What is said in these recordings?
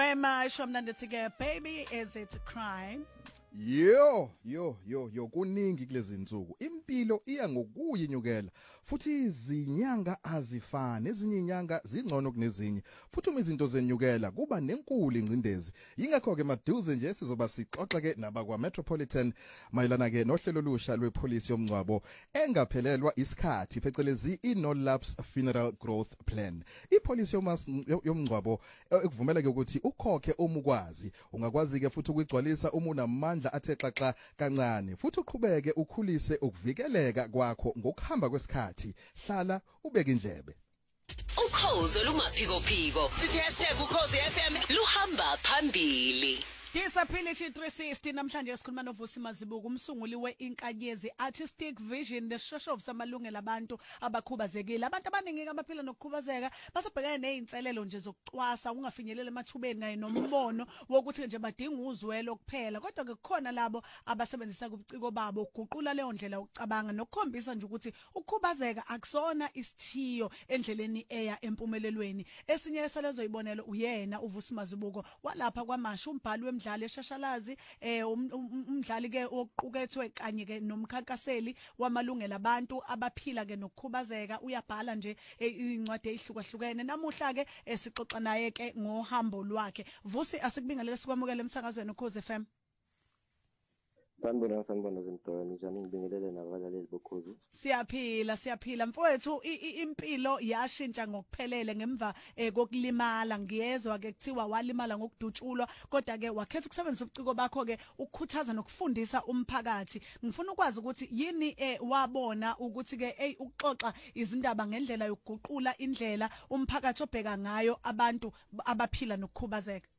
very much. Mnandi ke baby, is it a crime? Yo kuningi kulezi insuku impilo iya ngokuyinyukela futhi izinyanga azifani ezinye inyanga zingcono kunezinye futhi uma izinto zenyukela kuba nenkulu ingcindezi ingakho ke maduze nje sizoba sixoxa ke nabakwa Metropolitan mayelana ke nohlelo lusha lwepolisi yomngcwabo engaphelelwa isikhathi phecelezi i-no lapse funeral growth plan. Ipolisi yomngcwabo ekuvumela ke ukuthi ukhokhe umukwazi ungakwazi ke futhi ukugcwalisa amandla athe xaxa kancane futhi uqhubeke ukhulise ukuvikeleka kwakho ngokuhamba kwesikhathi hlala ubeke indlebe. Ukhozo lumaphiko phiko sithi #ukhozifm luhamba phambili. Disability 360 namhlanje sikhuluma noVusi Mazibuko umsunguli weInkanyezi Artistic Vision the samalungelo abantu abakhubazekile. Abantu abaningi abaphila nokukhubazeka basebhekene nezinselelo nje zokucwasa ungafinyelela emathubeni kanye nombono wokuthi nje badinga uzwelo kuphela kodwa ke kukhona labo abasebenzisa kubuciko babo ukuguqula leyo ndlela ukucabanga nokukhombisa nje ukuthi ukukhubazeka akusona isithiyo endleleni eya empumelelweni. Esinye esalezo ibonelo uyena uVusi Mazibuko walapha kwaMasha umbhali wemidlalo eshashalazi umdlali ke oqukethwe kanye ke nomkhankaseli wamalungelo abantu abaphila ke nokukhubazeka uyabhala nje incwadi ezihlukahlukene namuhla ke sixoxa naye ke ngohambo lwakhe. Vusi asikubingelele sikwamukele emsakazweni Ukhozi FM. Sanibona zimntwana njani ngibingelele nabalaleli bokhozi. Siyaphila mfowethu impilo yashintsha ngokuphelele ngemva kokulimala ngiyezwa ke kuthiwa walimala ngokudutshulwa kodwa ke wakhetha ukusebenzisa ubuciko bakho ke ukukhuthaza nokufundisa umphakathi. Ngifuna ukwazi ukuthi yini wabona ukuthi ke ukuxoxa izindaba ngendlela yokuguqula indlela umphakathi obheka ngayo abantu abaphila nokukhubazeka.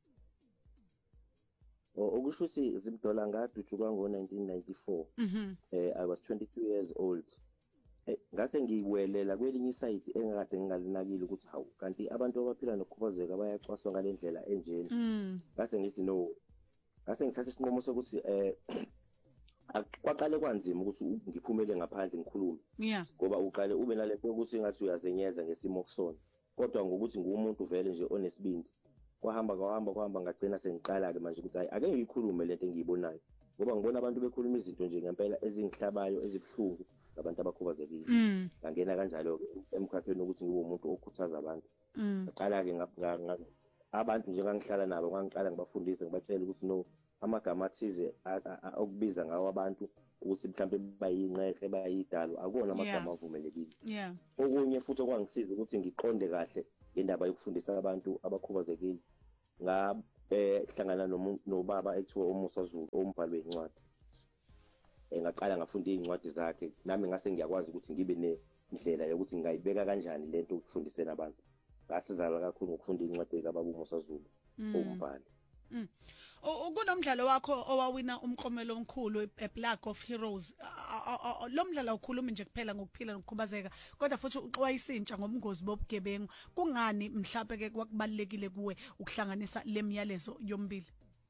Okusho ukuthi Zimdola ngadutshulwa ngo-1994. I was 22 years old. Ngase ngiwelela kwelinye isayidi engakade ngingalinakile ukuthi hawu kanti abantu abaphila nokukhubazeka bayacwaswa ngale ndlela enjena. Ngase ngithi no. Ngase ngithatha isinqumo sokuthi kwaqale kwanzima ukuthi ngiphumele ngaphandle ngikhulume. Ngoba uqale ube nalento yokuthi ngathi uyazenyeza ngesimo kusona. Kodwa ngokuthi ngumuntu vele nje onesibindi. Kwahamba ngagcina sengiqala ke manje ukuthi hayi ake ngikhulume lento engiyibonayo ngoba ngibona abantu bekhuluma izinto nje ngempela ezingihlabayo ezibhlungu ngabantu abakhubazekile. Ngangena kanjalo ke emkhakheni ukuthi ngibe umuntu okhuthaza abantu. Ngaqala ke abantu nje ngangihlala nabo ngangiqala ngibafundise ngibatshela ukuthi no amagama athize okubiza ngawo abantu ukuthi mhlambe bayinqeqe bayidalo akona amagama avumelekile. Okunye futhi okwangisiza ukuthi ngiqonde kahle indaba yokufundisa abantu abakhubazekile ngahlangana nobaba ekuthiwa uMusa Zulu umbhali wencwadi. Ngaqala ngafunda incwadi zakhe nami ngase ngiyakwazi ukuthi ngibe nendlela yokuthi ngayibeka kanjani lento ukufundisena abantu. Ngasizala kakhulu ngokufunda incwadi kaBaba uMusa Zulu umbhali. Kunomdlalo wakho owawina umklomelo omkhulu eBlack of Heroes. Lo mdlalo ukhuluma nje kuphela ngokuphila nokukhubazeka kodwa futhi uxwayisintsha ngobungozi bobugebengu. Kungani mhlawumbe ke kwakubalekile kuwe ukuhlanganisa lemiyalezo yombili?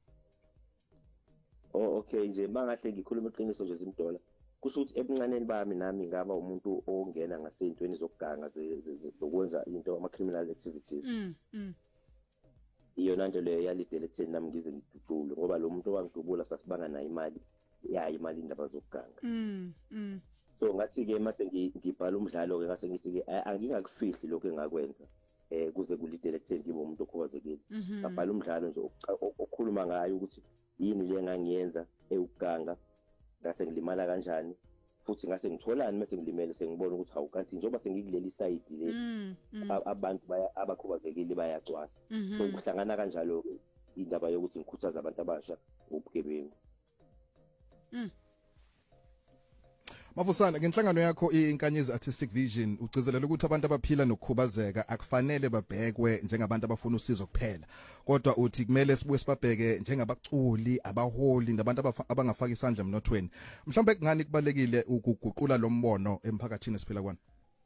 Okay nje mangahle ngikhuluma iqiniso nje Zimdola. Kusho ukuthi ebuncaneni bami nami ngaba umuntu ongena ngasentweni zokuganga zokwenza into ama criminal activities. Iyona nto leyo yalidele ekutheni nami ngize ngidutshulwe ngoba lo muntu owangidubula sasibanga nayo imali indaba zokuganga. So ngathi ke mase ngibhala umdlalo ke ngase ngithi ke angingakufihli lokho engakwenza kuze kulidele ekutheni ngibe umuntu okhubazekile. Ngabhala umdlalo nje okhuluma ngayo ukuthi yini le engangiyenza ukuganga ngase ngilimala kanjani futhi ngase ngitholani mase ngilimele sengibona ukuthi hawu kanti njengoba sengikuleli side le abantu abakhubazekile bayacwasa. So kuhlangana kanjalo indaba yokuthi ngikhuthaza abantu abasha ngobugebengu. Mavusana ngenhlangano yakho iNkanyezi Artistic Vision ugcizelela ukuthi abantu abaphila nokukhubazeka akufanele babhekwe njengabantu abafuna usizo kuphela kodwa uthi kumele sibuye sibabheke njengabaculi abaholi nabantu abangafaka isandla emnothweni. Mhlawumbe kungani kubalekile ukuguqula lo mbono emphakathini esiphila kwana?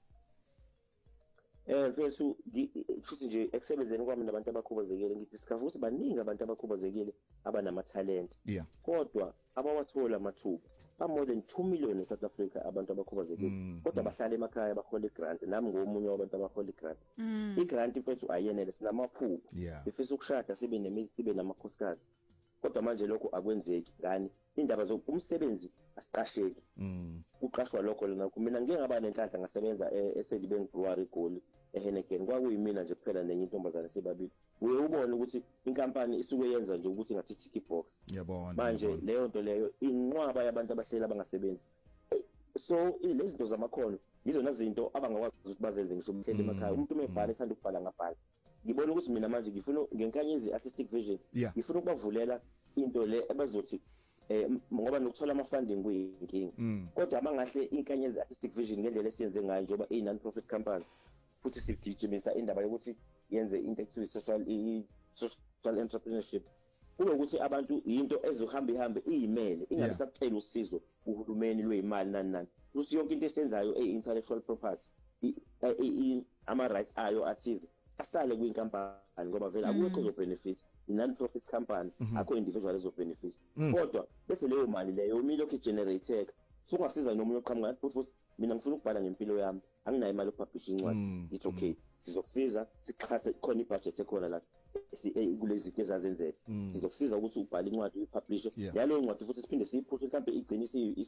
Mfethu futhi nje ekusebenzeni kwami nabantu abakhubazekile ngidiscover ukuthi baningi abantu abakhubazekile abanama talent. Kodwa abawathola amathuba more than 2 million in South Africa abantu abakhubazekile kodwa bahlala emakhaya bahola grant nami ngomunye wabantu abahola grant igrant mfethu ayenele sinamaphupho sifisa ukushada sibe nemizi sibe namakhosikazi kodwa manje lokho akwenzeki ngani indaba zokumsebenzi asiqasheki uqashwa lokho lena mina ngeke ngaba nenhlanhla ngasebenza eSedibank Brewery Goli eHenneken kwakuyimina nje kuphela nenye intombazane sebabili uye ubone ukuthi inkampani isuke yenza nje ukuthi ngathi tick box yabona manje leyo nto leyo inqwaba yabantu abahlela abangasebenzi so lezi zinto zamakhono yizona zinto abangakwazi ukuthi bazenze ngisho umhleli emakhaya umuntu umebhala ethanda ukubhala ngabhala ngibona ukuthi mina manje ngifuna ngenkanyezi artistic vision ngifuna ukubavulela into le abazothi ngoba nokuthola ama-funding kuyinkinga kodwa abangahle inkanyezi artistic vision ngendlela esiyenze ngayo njengoba i-non-profit company futhi sigijimisa indaba yokuthi yenze into ekuthiwa social entrepreneurship kunokuthi abantu into ezohamba ihambe iyimele ingabe sakucela usizo uhulumeni lweyimali nani ukuthi yonke into esenzayo intellectual property ama-rights ayo athize asale kwinkampani ngoba vele akukho zo-benefit i-non-profit company akho individual ezo-benefit kodwa bese leyo mali leyo umilokhu igenerateka sokungasiza nomunye oqhamuka futhi mina ngifuna ukubhala ngempilo yami anginayo imali yokupublisha incwadi it's okay sizokusiza sixhase khona ibudget ekhona la kulezi zinto ezazenzeka sizokusiza ukuthi ubhale incwadi uyipublishe yaleyo ncwadi futhi siphinde siyiphushe mhlawumbe igcine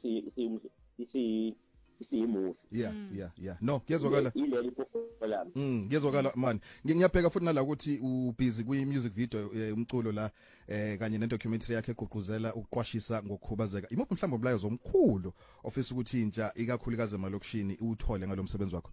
isiyimovie no kuyezwakala ileli popula kuyezwakala man ngiyabheka futhi nala ukuthi ubusy kwi-music video umculo la kanye ne-documentary yakhe egqugquzela ukuqwashisa ngokukhubazeka imuphi mhlawumbe umlayezo omkhulu ofisa ukuthi intsha ikakhulukazi emalokishini uthole ngalomsebenzi wakho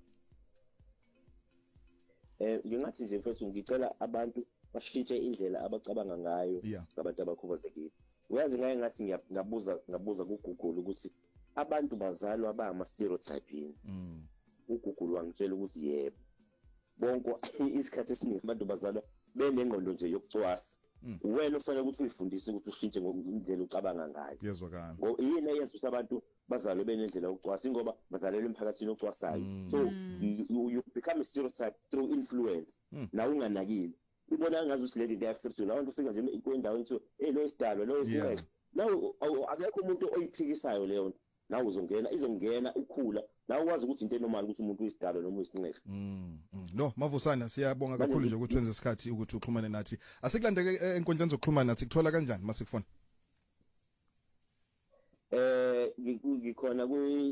ngingathi nje mfethu ngicela abantu bashintshe indlela abacabanga ngayo ngabantu abakhubazekile uyazi ngaye ngathi ngabuza kuGoogle ukuthi abantu bazalwa bama stereotyping uGoogle wangitshela ukuthi yebo bonke isikhathi esiningi abantu bazalwa benengqondo nje yokucwasa wena ufanele ukuthi uyifundise ukuthi ushintshe ngindlela ucabanga ngayo yezwakala yini eyenza ukuthi abantu bazalwe benendlela yokucwasa ngoba bazalelwe emphakathini ocwasayo so you become a stereotype through influence na unganakile ibona ngazi ukuthi lady accepted abantu ufika nje kwendawo into lo isidalwa lo isinqeqe nawo akekho umuntu oyiphikisayo leyo nto nawe izongena ukhula nawe wazi ukuthi into enormal ukuthi umuntu uyisidalwa noma uyisinqeqe no Mavusana siyabonga kakhulu nje ukuthi wenze isikhathi ukuthi uxhumane nathi asikulandeke enkundleni zokuxhumana nathi kuthola kanjani masikufona ngikhona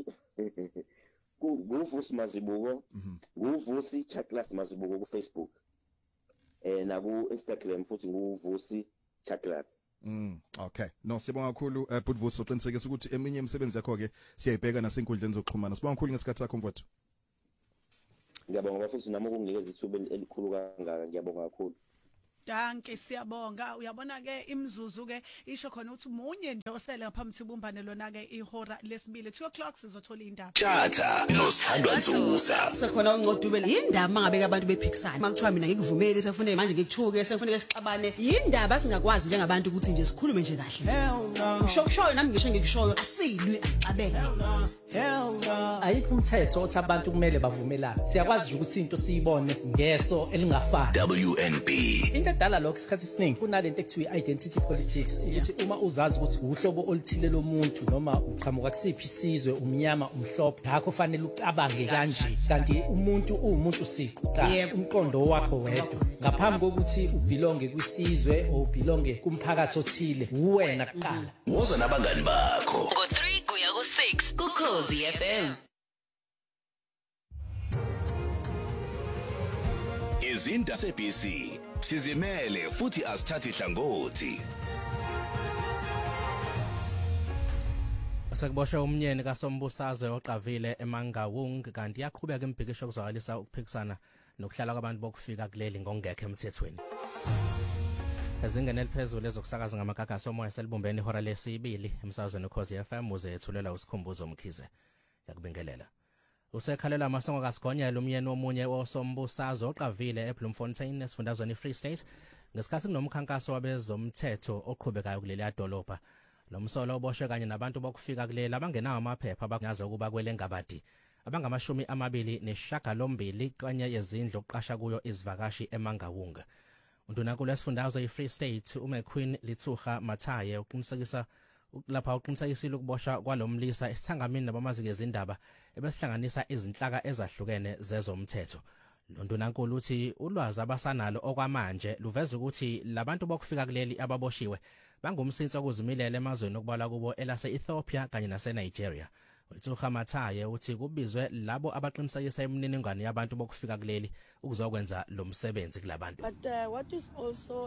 kuVusi Mazibuko nguVusi Chaklas Mazibuko ku Facebook na ku Instagram futhi nguVusi Chaklas okay no sibonga kakhulu Butvusi uqinisekisa ukuthi eminye imisebenzi yakho ke siyayibheka nasenkundleni zokuxhumana sibonga kakhulu ngesikhathi sakho mfowethu ngiyabonga bafuthi nami ukunginikeza ithuba elikhulu kangaka ngiyabonga kakhulu Danke siyabonga uyabona ke imzuzu ke isho khona ukuthi munye nje osele ngaphambi sibumbane lona ke ihora lesibili 2:00 sizothola indaba Tjata nosithandwa Nzusa sekhona uNcodubela yindaba mangabe abantu bephikisana makuthiwa mina ngikuvumeli sefune manje ngikuthuke sefune sixabane yindaba singakwazi njengabantu ukuthi nje sikhulume nje kahle ushokushoyo nami ngisho ngikushoyo asilwi asixabene ayikho umthetho othi abantu kumele bavumelane siyakwazi ukuthi into siyibone ngeso elingafani WNB into edala lokho isikhathi esiningi kunalento ekuthiwa identity politics ukuthi uma uzazi ukuthi uhlobo oluthile lomuntu noma uqhamuka kusiphi isizwe umnyama umhlophe ngakho kufanele ucabange kanje kanti umuntu umuntu siqu umqondo wakho wedwa ngaphambi kokuthi ubelonge kwisizwe or ubelonge kumphakathi othile uwena kuqala woza nabangani bakho ngo3 kuya ku6 kuKhosi FM izinda seBC sizimele futhi asithathi hlangothi Sekuboshwe umnyeni kaSombusazwe oqavile eMangawung kanti yaqhubeka impikisho kuzwakalisa ukuphikisana nokuhlala kwabantu bokufika kuleli ngongekho emthethweni. Ezingene eliphezulu ezokusakaza ngamagagasi omoya selibumbeni ihora lesibili emsazweni uKhosi FM uze ethulela usikhumbuzo Mkhize. Yakubingelela. Usekhalela amasongo kaSigonyela umnyeni omunye oSombusazwe oqavile eBloemfontein esifundazweni iFree State ngesikhathi kunomkhankaso wabezomthetho oqhubekayo kuleli adolobha. Lomsolo oboshwe kanye nabantu bokufika kuleli abangenawo amaphepha abangaze ukuba kwelengabadi abangamashumi 28 kanye yezindlu oqasha kuyo izivakashi eMangawunga. Undunankulu esifundazwe iFree State uMqueen Lithuha Mathaye uqinisekisa lapha uqinisekisile ukuboshwa kwalomlisa isithangamini nabamazi ngezindaba ebesihlanganisa izinhlaka ezahlukene zezomthetho. Londunankulu uthi ulwazi abasanalo okwamanje luveza ukuthi labantu bokufika kuleli ababoshiwe bangumsinsi okuzimilela emazweni okubalwa kubo elase Ethiopia kanye nase Nigeria. uTsuhamathaye uthi kubizwe labo abaqinisekisa imininingwane yabantu bokufika kuleli ukuzokwenza lo msebenzi kulabantu. But what is also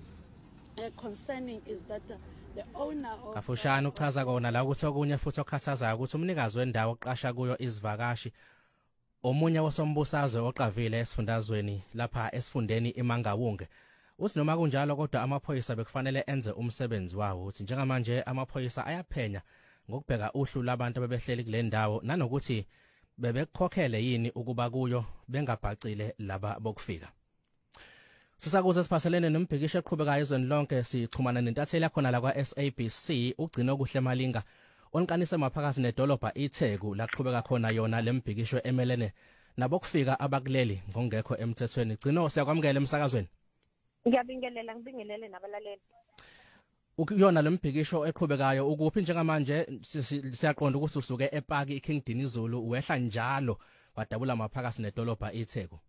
concerning is that the owner of Kafushane uchaza kona la ukuthi okunye futhi okhathazayo ukuthi umnikazi wendawo oqasha kuyo izivakashi omunye wosombusazwe oqavile esifundazweni lapha esifundeni iMangawunge uthi noma kunjalo kodwa amaphoyisa bekufanele enze umsebenzi wawo uthi njengamanje amaphoyisa ayaphenya ngokubheka uhlu labantu abebehleli kule ndawo nanokuthi bebekukhokhele yini ukuba kuyo bengabhacile laba bokufika. Sisakuze siphaselene nombhikisho eqhubekayo ezweni lonke sixhumana nentatheli yakhona la kwa SABC ugcino kuhle Malinga onqanise maphakathi nedolobha iTheku laqhubeka khona yona lembhikisho emelene nabokufika abakuleli ngongekho emthethweni. Gcino siyakwamukela emsakazweni. Ngiyabingelela ngibingelele nabalaleli. Ukuyona lembhikisho eqhubekayo ukuphi njengamanje siyaqonda ukuthi usuke ePark iKing Dinizulu wehla njalo wadabula maphakathi nedolobha iTheku.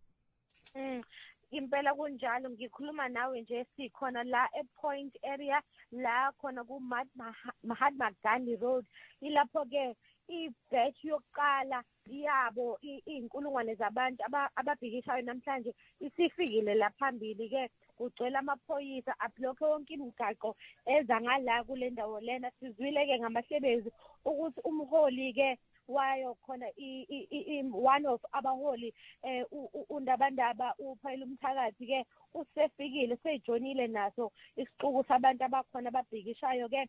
Impela kunjalo ngikhuluma nawe nje sikhona la ePoint area la khona ku Mahatma Gandhi Road ilapho ke ibatch yokuqala yabo inkulungwane zabantu ababhikishayo namhlanje isifikile la phambili ke ugcwele amaphoyisa ablock yonke imigaqo eza ngala kule ndawo lena sizwile ke ngamahlebezi ukuthi umholi ke wayo khona one of abaholi undabandaba uphayile umthakathi ke usefikile sejonile naso isixuku sabantu abakhona ababhikishayo ke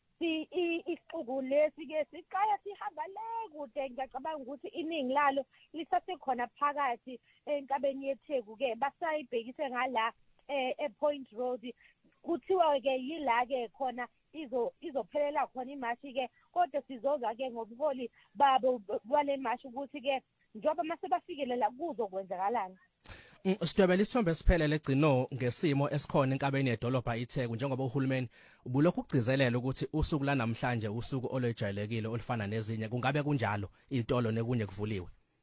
isixuku lesi ke siqaya sihamba le kude ngiyacabanga ukuthi iningi lalo lisasekhona phakathi enkabeni yeTheku ke basayibhekise ngala ePoint Road kuthiwa ke yila ke khona izophelela khona imashi ke kodwa sizoza ke ngobuholi babo wale mashi ukuthi ke njoba mase bafikele la kuzokwenzakalana. Sidwebela isithombe siphelele egcino ngesimo esikhona enkabeni yedolobha iTheku njengoba uhulumeni ubulokhu ugcizelela ukuthi usuku la namhlanje usuku olwejayelekile olufana nezinye kungabe kunjalo izitolo nekunye kuvuliwe.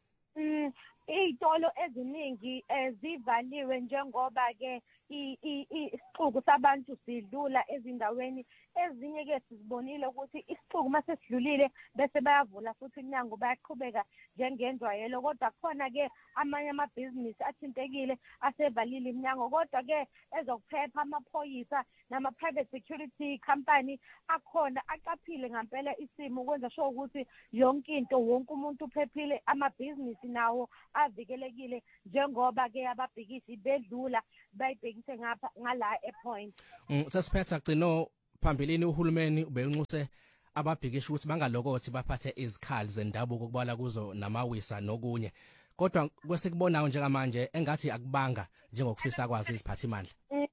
Izitolo eziningi zivaliwe njengoba ke isixuku sabantu sidlula ezindaweni ezinye ke sizibonile ukuthi isixuku mase sidlulile bese bayavula futhi inyango bayaqhubeka njengenjwayelo kodwa khona ke amanye amabhizinisi athintekile asevalile iminyango kodwa ke ezokuphepha amaphoyisa nama private security company akhona aqaphile ngempela isimo ukwenza sure ukuthi yonke into wonke umuntu uphephile amabhizinisi nawo avikelekile njengoba ke ababhikisi bedlula bayibhekise ngapha ngala ePoint. Sasiphetha gcino phambilini uhulumeni ubenquse ababhikishi ukuthi bangalokothi baphathe izikhali zendabuko kubala kuzo namawisa nokunye kodwa kwesikubonayo njengamanje engathi akubanga njengokufisa kwazi iziphathimandla.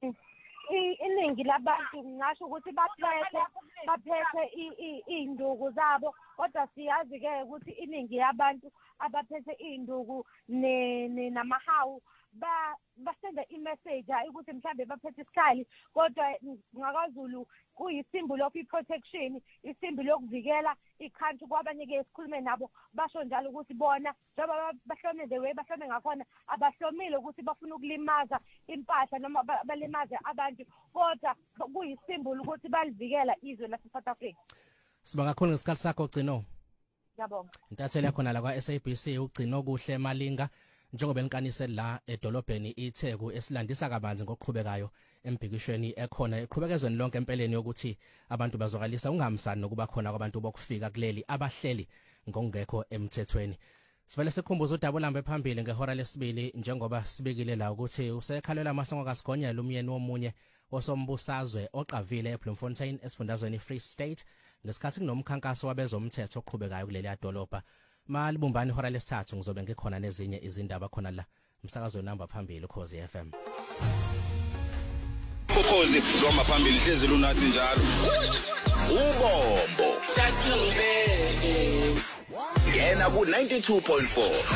Iningi labantu ngisho ukuthi baphethe induku zabo kodwa siyazi ke ukuthi iningi yabantu abaphethe induku namahawu basenda imessage ukuthi mhlambe baphethe isikhali kodwa ngakaZulu kuyisimbolo of protection isimbolo yokuvikela iCountry kwabanye ke sikhulume nabo basho njalo ukuthi bona njengoba bahlome the way bahlome ngakhona abahlomile ukuthi bafuna ukulimaza impahla noma balimaze abantu kodwa kuyisimbolo ukuthi balivikela izwe lase South Africa. Sibonga kakhulu ngesikhathi sakho Gcino. Ngiyabonga. Intatheli yakhona la kwa SABC ugcino kuhle Malinga njengoba enkanise la edolobheni iTheku esilandisa kabanzi ngokuqhubekayo embhikishweni ekhona eqhubekezweni lonke empeleni yokuthi abantu bazokalisa ungamsani nokuba khona kwabantu bokufika kuleli abahleli ngongekho emthethweni. Sivele sikhumbuza uDabulambe phambili ngehora lesibili njengoba sibekile la ukuthi usekhalela amasongo kaSigonyela umyeni womunye osombusazwe oqavile eBloemfontein esifundazweni Free State ngesikhathi kunomkhankaso wabezomthetho oqhubekayo kuleli adolobha. Malibumbani ihora lesithathu ngizobe ngikhona nezinye izindaba khona la umsakazo namba phambili Ukhozi FM. Ukhozi zoma phambili hlezi lunathi njalo. Ubombo. Ngena ku 92.4.